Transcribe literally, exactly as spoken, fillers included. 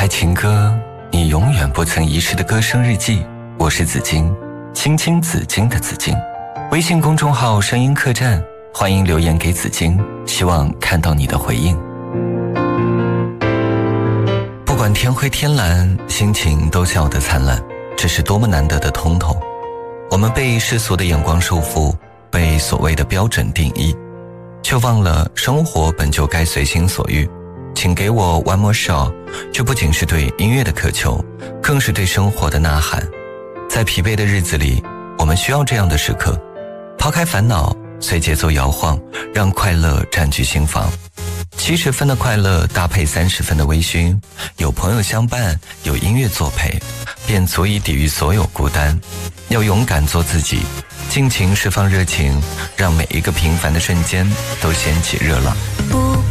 海情歌，你永远不曾遗失的歌声日记。我是紫金，青青紫金的紫金。微信公众号声音客栈，欢迎留言给紫金，希望看到你的回应。不管天灰天蓝，心情都笑得灿烂，这是多么难得的通透。我们被世俗的眼光束缚，被所谓的标准定义，却忘了生活本就该随心所欲。请给我 one more shot， 这不仅是对音乐的渴求，更是对生活的呐喊。在疲惫的日子里，我们需要这样的时刻，抛开烦恼，随节奏摇晃，让快乐占据心房。七十分的快乐搭配三十分的微醺，有朋友相伴，有音乐作陪，便足以抵御所有孤单。要勇敢做自己，尽情释放热情，让每一个平凡的瞬间都掀起热浪。 不